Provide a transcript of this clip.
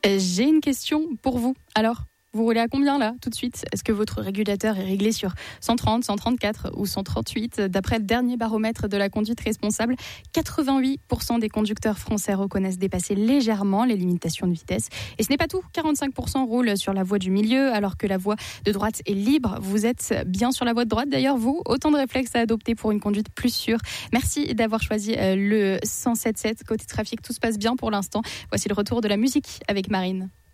J'ai une question pour vous. Alors, vous roulez à combien là, tout de suite ? Est-ce que votre régulateur est réglé sur 130, 134 ou 138 ? D'après le dernier baromètre de la conduite responsable, 88% des conducteurs français reconnaissent dépasser légèrement les limitations de vitesse. Et ce n'est pas tout, 45% roulent sur la voie du milieu alors que la voie de droite est libre. Vous êtes bien sur la voie de droite d'ailleurs, vous ? Autant de réflexes à adopter pour une conduite plus sûre. Merci d'avoir choisi le 107.7. Côté trafic, tout se passe bien pour l'instant. Voici le retour de la musique avec Marine.